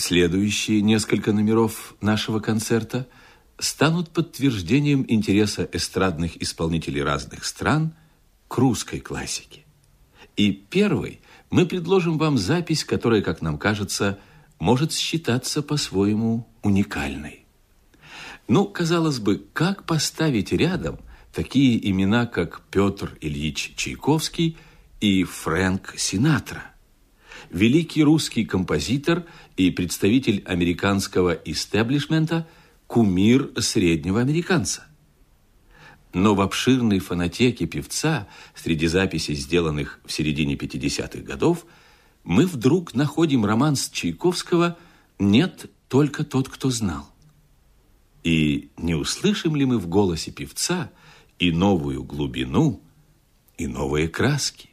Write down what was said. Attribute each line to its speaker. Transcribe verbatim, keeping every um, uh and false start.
Speaker 1: Следующие несколько номеров нашего концерта станут подтверждением интереса эстрадных исполнителей разных стран к русской классике. И первый мы предложим вам запись, которая, как нам кажется, может считаться по-своему уникальной. Ну, казалось бы, как поставить рядом такие имена, как Петр Ильич Чайковский и Фрэнк Синатра? Великий русский композитор и представитель американского истеблишмента, кумир среднего американца. Но в обширной фонотеке певца, среди записей, сделанных в середине пятидесятых годов, мы вдруг находим романс Чайковского «Нет, только тот, кто знал». И не услышим ли мы в голосе певца и новую глубину, и новые краски?